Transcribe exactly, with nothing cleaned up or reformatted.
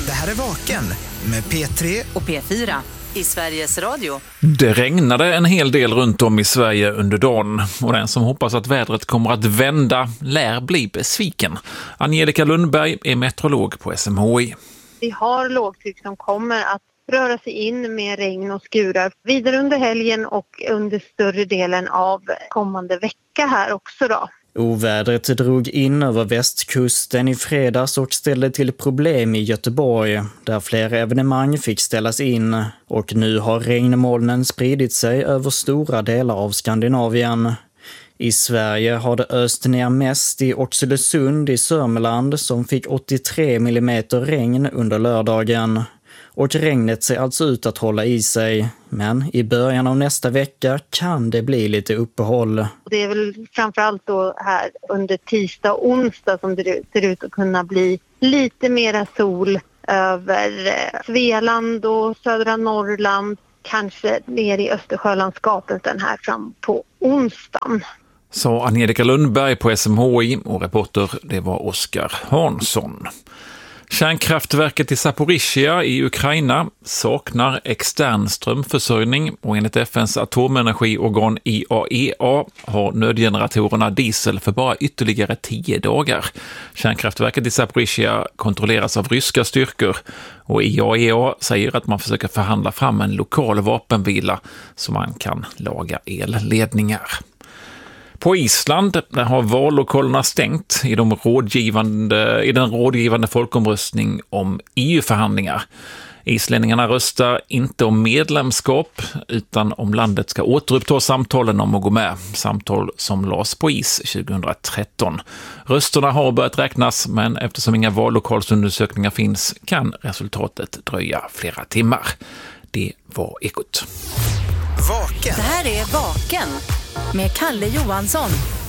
Det här är Vaken med P tre och P fyra i Sveriges Radio. Det regnade en hel del runt om i Sverige under dagen och den som hoppas att vädret kommer att vända lär bli besviken. Angelica Lundberg är meteorolog på S M H I. Vi har lågtryck som kommer att röra sig in med regn och skurar vidare under helgen och under större delen av kommande vecka här också då. Ovädret drog in över västkusten i fredags och ställde till problem i Göteborg, där flera evenemang fick ställas in. Och nu har regnmolnen spridit sig över stora delar av Skandinavien. I Sverige har det öst ner mest i Oxelösund i Sörmland som fick åttiotre millimeter regn under lördagen. Och regnet ser alltså ut att hålla i sig. Men i början av nästa vecka kan det bli lite uppehåll. Det är väl framförallt då här under tisdag och onsdag som det ser ut att kunna bli lite mera sol över Svealand och södra Norrland. Kanske ner i Östersjölandskapet den här fram på onsdagen. Sa Angelica Lundberg på S M H I och reporter det var Oskar Hansson. Kärnkraftverket i Zaporizjzja i Ukraina saknar extern strömförsörjning och enligt F N:s atomenergiorgan I A E A har nödgeneratorerna diesel för bara ytterligare tio dagar. Kärnkraftverket i Zaporizjzja kontrolleras av ryska styrkor och I A E A säger att man försöker förhandla fram en lokal vapenvila så man kan laga elledningar. På Island där har vallokalerna stängt i, de rådgivande, i den rådgivande folkomröstning om E U-förhandlingar. Islänningarna röstar inte om medlemskap utan om landet ska återuppta samtalen om att gå med. Samtal som lades på is tjugohundratretton. Rösterna har börjat räknas men eftersom inga vallokalsundersökningar finns kan resultatet dröja flera timmar. Det var Ekot. Vaken. Det här är Vaken med Kalle Johansson.